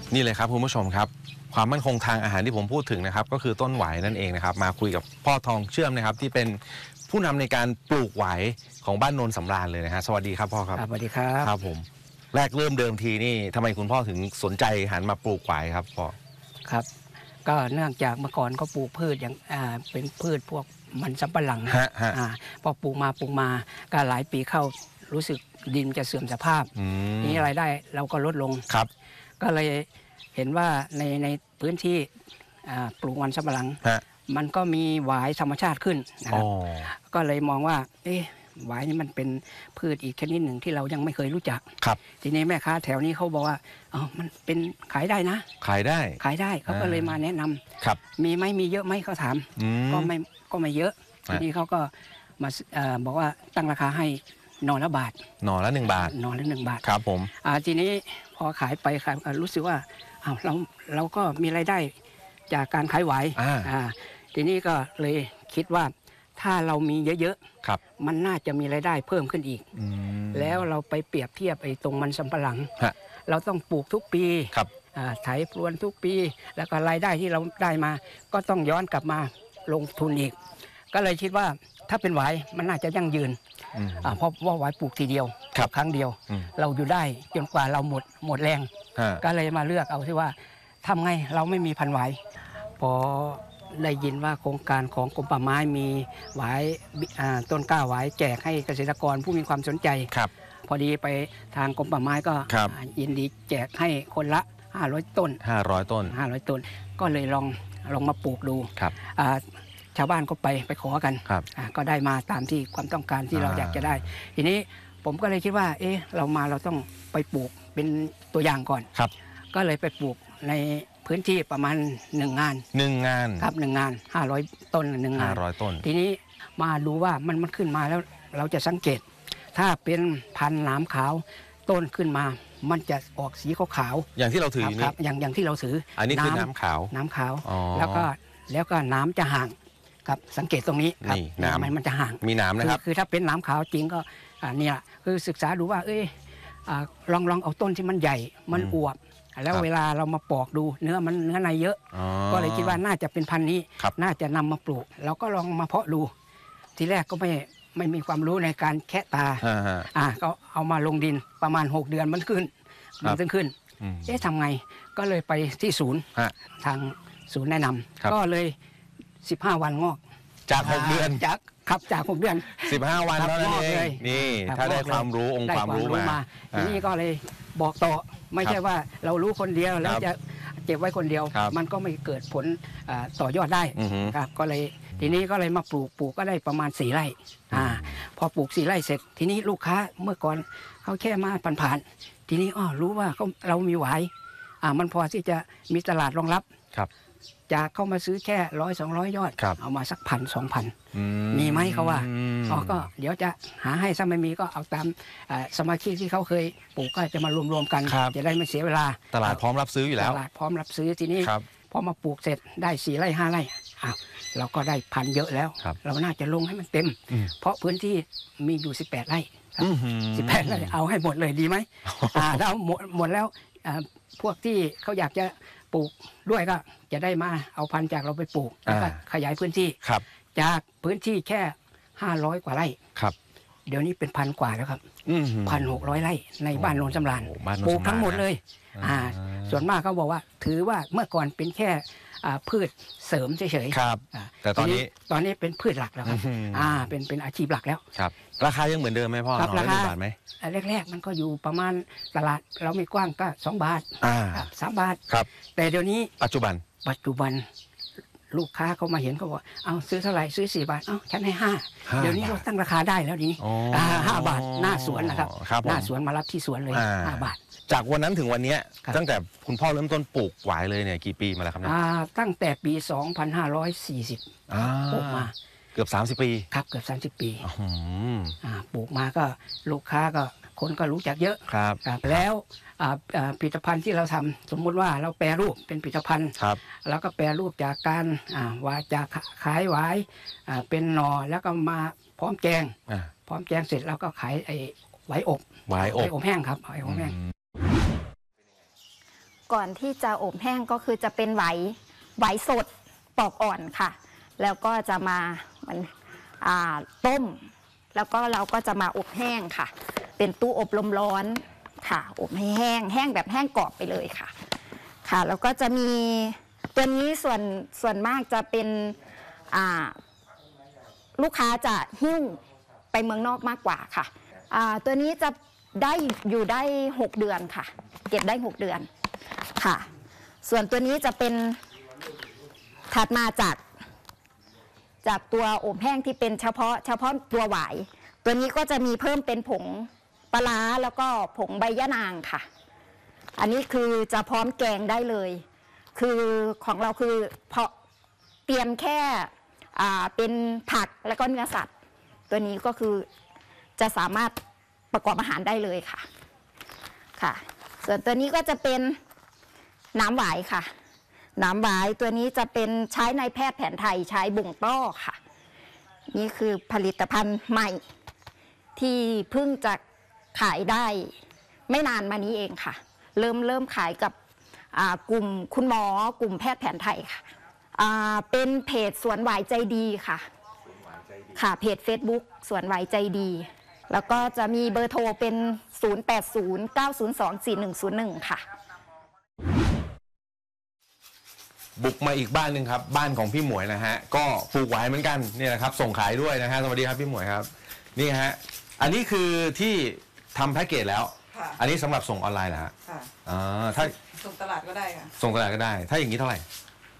นี่เลยครับคุณผู้ชมครับความมั่นคงทางอาหารที่ผมพูดถึงนะครับก็คือต้นหวายนั่นเองนะครับมาคุยกับพ่อทองเชื่อมนะครับที่เป็นผู้นำในการปลูกหวายของบ้านโนนสำราญเลยนะฮะสวัสดีครับพ่อครับสวัสดีครับครับผมแรกเริ่มเดิมทีนี่ทำไมคุณพ่อถึงสนใจหันมาปลูกหวายครับพ่อครับก็เนื่องจากเมื่อก่อนก็ปลูกพืชอย่างเป็นพืชพวกมันสำปะหลังพอปลูกมาก็หลายปีเข้ารู้สึกดินจะเสื่อมสภาพนี้รายได้เราก็ลดลงครับก็เลยเห็นว่าในพื้นที่ปลูกมันสำปะหลังมันก็มีหวายธรรมชาติขึ้นนะครับก็เลยมองว่าหวายนี่มันเป็นพืชอีกชนิดหนึ่งที่เรายังไม่เคยรู้จักครับทีนี้แม่ค้าแถวนี้เขาบอกว่ามันเป็นขายได้นะขายได้เขาก็เลยมาแนะนำครับมีไหมมีเยอะไหมเขาถามก็ไม่เยอะทีนี้เขาก็มาบอกว่าตั้งราคาให้หน่อละ1 บาทหน่อละ1 บาทครับผมทีนี้พอขายไปรู้สึกว่าเราก็มีรายได้จากการขายหวายทีนี้ก็เลยคิดว่าถ้าเรามีเยอะๆมันน่าจะมีรายได้เพิ่มขึ้นอีกแล้วเราไปเปรียบเทียบตรงมันสำปะหลังเราต้องปลูกทุกปีไถพรวนทุกปีแล้วก็รายได้ที่เราได้มาก็ต้องย้อนกลับมาลงทุนอีกก็เลยคิดว่าถ้าเป็นหวายมันน่าจะยั่งยืนเพราะว่าหวายปลูกทีเดียวครั้งเดียวเราอยู่ได้จนกว่าเราหมดแรงก็เลยมาเลือกเอาที่ว่าทำไงเราไม่มีพันธุ์หวายพอได้ยินว่าโครงการของกรมป่าไม้มีหวายต้นกล้าหวายแจกให้เกษตรกรผู้มีความสนใจพอดีไปทางกรมป่าไม้ก็ยินดีแจกให้คนละ500 ต้นก็เลยลองมาปลูกดูชาวบ้านก็ไปขอกันก็ได้มาตามที่ความต้องการที่เราอยากจะได้ทีนี้ผมก็เลยคิดว่าเราต้องไปปลูกเป็นตัวอย่างก่อนก็เลยไปปลูกในพื้นที่ประมาณ1 งานครับ1 งาน500 ต้น1 งาน 500 ต้นทีนี้มาดูว่ามันขึ้นมาแล้วเราจะสังเกตถ้าเป็นพันธุ์หนามขาวต้นขึ้นมามันจะออกสีขาวอย่างที่เราถือนี่อย่างที่เราถืออันนี้คือน้ำขาวแล้วก็น้ำจะห่างครับสังเกตตรงนี้ครับน้ำมันจะห่างมีน้ำนะครับคือถ้าเป็นน้ำขาวจริงก็เนี่ยคือศึกษาดูว่าลองเอาต้นที่มันใหญ่มันอวบแล้วเวลาเรามาปอกดูเนื้อในเยอะก็เลยคิดว่าน่าจะเป็นพันธุ์นี้น่าจะนำมาปลูกเราก็ลองมาเพาะดูทีแรกก็ไม่มีความรู้ในการแคะตาก็เอามาลงดินประมาณ6 เดือนมันขึ้นทำไงก็เลยไปที่ศูนย์ทางศูนย์แนะนำก็เลย15 วันงอกจาก6 เดือนจาก6 เดือน 15 วันแล้วนั่นเองนี่ถ้าได้ความรู้องค์ความรู้มาทีนี้ก็เลยบอกต่อไม่ใช่ว่าเรารู้คนเดียวแล้วจะเก็บไว้คนเดียวมันก็ไม่เกิดผลต่อยอดได้ครับก็เลยทีนี้ก็เลยมาปลูกก็ได้ประมาณ4 ไร่พอปลูก4 ไร่เสร็จทีนี้ลูกค้าเมื่อก่อนเขาแค่มาผ่านทีนี้รู้ว่าเรามีหวายมันพอที่จะมีตลาดรองรับจากเข้ามาซื้อแค่100-200 ยอดเอามาสัก1,000-2,000มีไหมเขาว่าก็เดี๋ยวจะหาให้ถ้าไม่มีก็เอาตามสมาชิกที่เขาเคยปลูกก็จะมารวมกันจะได้ไม่เสียเวลาตลาดพร้อมรับซื้ออยู่แล้วตลาดพร้อมรับซื้อทีนี้พอมาปลูกเสร็จได้4 ไร่ 5 ไร่เราก็ได้พันธุ์เยอะแล้วเราน่าจะลงให้มันเต็มเพราะพื้นที่มีอยู่18 ไร่18 ไร่เอาให้หมดเลยดีไหมถ้าหมดแล้วพวกที่เขาอยากจะปลูกด้วยก็จะได้มาเอาพันธุ์จากเราไปปลูกแล้วก็ขยายพื้นที่จากพื้นที่แค่500 กว่าไร่เดี๋ยวนี้เป็น1,000 กว่าแล้วครับ1,600 ไร่ในบ้านโนนสำราญปลูกทั้งหมดเลยส่วนมากเขาบอกว่าถือว่าเมื่อก่อนเป็นแค่พืชเสริมเฉยๆแต่ตอนนี้เป็นพืชหลักแล้วครับเป็นอาชีพหลักแล้วครับราคายังเหมือนเดิมไหมพ่อราคาบาทไหมแรกๆมันก็อยู่ประมาณตลาดเราไม่กว้างก็2 บาท3 บาทแต่เดี๋ยวนี้ปัจจุบันลูกค้าเขามาเห็นเขาบอกเอาซื้อเท่าไหร่ซื้อ4 บาทฉันให้5เดี๋ยวนี้เราตั้งราคาได้แล้วนี้5 บาทหน้าสวนนะครับหน้าสวนมารับที่สวนเลย5 บาทจากวันนั้นถึงวันนี้ตั้งแต่คุณพ่อเริ่มต้นปลูกหวายเลยเนี่ยกี่ปีมาแล้วครับเนี่ยตั้งแต่ปี2540ปลูกมาเกือบ30 ปีครับเกือบ30 ปีปลูกมาก็ลูกค้าก็คนก็รู้จักเยอะครับแล้วผลิตภัณฑ์ที่เราทำสมมุติว่าเราแปรรูปเป็นผลิตภัณฑ์แล้วก็แปรรูปจากการจากขายหวายเป็นหน่อแล้วก็มาพร้อมแกงเสร็จแล้วก็ขายหวายอบแห้งครับหวายอบแห้งก่อนที่จะอบแห้งก็คือจะเป็นไหวสดปอกอ่อนค่ะ แล้วก็จะมามันต้มแล้วก็เราก็จะมาอบแห้งค่ะเป็นตู้อบลมร้อนค่ะอบให้แห้งแบบแห้งกรอบไปเลยค่ะค่ะแล้วก็จะมีตัวนี้ส่วนมากจะเป็นลูกค้าจะหิ้วไปเมืองนอกมากกว่าค่ะตัวนี้จะได้อยู่ได้6 เดือนค่ะเก็บได้6 เดือนค่ะส่วนตัวนี้จะเป็นถัดมาจากตัวอบแห้งที่เป็นเฉพาะตัวหวายตัวนี้ก็จะมีเพิ่มเป็นผงปลาร้าแล้วก็ผงใบยะนางค่ะอันนี้คือจะพร้อมแกงได้เลยคือของเราคือเพาะเตรียมแค่เป็นผักแล้วก็เนื้อสัตว์ตัวนี้ก็คือจะสามารถประกอบอาหารได้เลยค่ะค่ะส่วนตัวนี้ก็จะเป็นน้ำหวายค่ะน้ำหวายตัวนี้จะเป็นใช้ในแพทย์แผนไทยใช้บ่งต้อค่ะนี่คือผลิตภัณฑ์ใหม่ที่เพิ่งจะขายได้ไม่นานมานี้เองค่ะเริ่มขายกับกลุ่มคุณหมอกลุ่มแพทย์แผนไทยค่ะเป็นเพจสวนหวายใจดีค่ะค่ะเพจ Facebook สวนหวายใจดีแล้วก็จะมีเบอร์โทรเป็น 0809024101 ค่ะบุกมาอีกบ้านหนึ่งครับบ้านของพี่หมวยนะฮะก็ปลูกหวายเหมือนกันนี่แหละครับส่งขายด้วยนะฮะสวัสดีครับพี่หมวยครับนี่ฮะอันนี้คือที่ทำแพ็กเกจแล้วอันนี้สำหรับส่งออนไลน์เหรอฮะถ้าส่งตลาดก็ได้ค่ะส่งตลาดก็ได้ถ้าอย่างนี้เท่าไหร่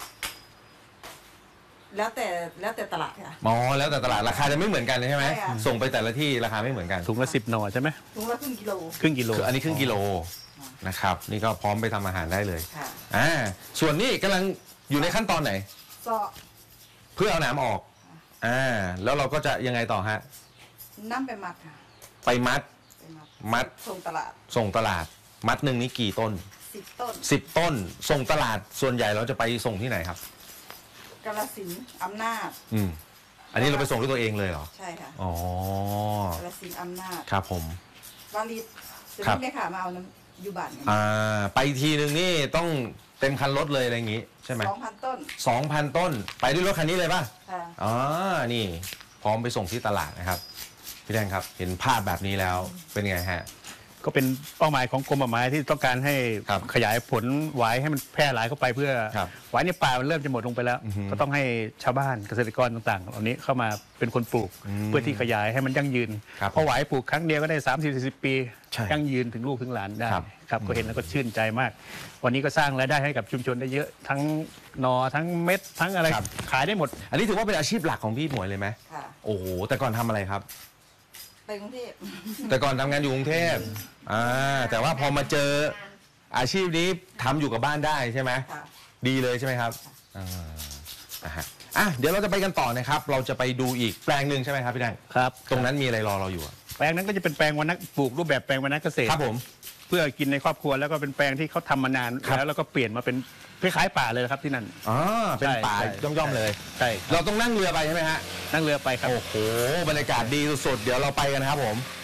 แล้วแต่ตลาดค่ะแล้วแต่ตลาดราคาจะไม่เหมือนกันใช่ไหมส่งไปแต่ละที่ราคาไม่เหมือนกันถุงละ10 หน่อใช่ไหมถุงละครึ่งกิโลคืออันนี้ครึ่งกิโลนะครับนี่ก็พร้อมไปทำอาหารได้เลยส่วนนี้กำลังอยู่ในขั้นตอนไหนเพื่อเอาหนามออกแล้วเราก็จะยังไงต่อฮะนำไปมัดค่ะไปมัดส่งตลาดมัดหนึ่งนี้กี่ต้น10 ต้นส่งตลาดส่วนใหญ่เราจะไปส่งที่ไหนครับกาฬสินธุ์อำนาจอันนี้เราไปส่งด้วยตัวเองเลยเหรอใช่ค่ะกาฬสินธุ์อำนาจครับผมวารีจะไม่ค่ะมาเอาน้ำยูบันไปทีนึงนี่ต้องเต็มคันรถเลยอะไรอย่างงี้ใช่ไหม 2,000 ต้น 2,000 ต้นไปด้วยรถคันนี้เลยป่ะนี่พร้อมไปส่งที่ตลาดนะครับพี่แดงครับเห็นภาพแบบนี้แล้วเป็นไงฮะก็เป็นเป้าหมายของกรมป่าไม้ที่ต้องการให้ขยายผลหวายให้มันแพร่หลายเข้าไปเพื่อหวายในป่ามันเริ่มจะหมดลงไปแล้วก็ต้องให้ชาวบ้านเกษตรกรต่างๆเหล่านี้เข้ามาเป็นคนปลูกเพื่อที่ขยายให้มันยั่งยืนเพราะหวายปลูกครั้งเดียวก็ได้30-40 ปียั่งยืนถึงลูกถึงหลานได้ครับก็เห็นแล้วก็ชื่นใจมากวันนี้ก็สร้างรายได้ให้กับชุมชนได้เยอะทั้งนอทั้งเม็ดทั้งอะไรขายได้หมดอันนี้ถือว่าเป็นอาชีพหลักของพี่หมวยเลยไหมโอ้โหแต่ก่อนทำอะไรครับไปกรุงเทพแต่ก่อนทำงานอยู่กรุงเทพแต่ว่าพอมาเจออาชีพนี้ทำอยู่กับบ้านได้ใช่ไหมดีเลยใช่ไหมครับเดี๋ยวเราจะไปกันต่อนะครับเราจะไปดูอีกแปลงหนึ่งใช่ไหมครับพี่แดงครับตรงนั้นมีอะไรรอเราอยู่แปลงนั้นก็จะเป็นแปลงวรรณปลูกรูปแบบแปลงวรรณเกษตรครับผมเพื่อกินในครอบครัวแล้วก็เป็นแปลงที่เขาทำมานานแล้วก็เปลี่ยนมาเป็นคล้ายๆป่าเลยครับที่นั่นเป็นป่าย่อมๆเลยใช่เราต้องนั่งเรือไปใช่ไหมฮะนั่งเรือไปครับโอ้โหบรรยากาศดีสุดๆเดี๋ยวเราไปกันครับผม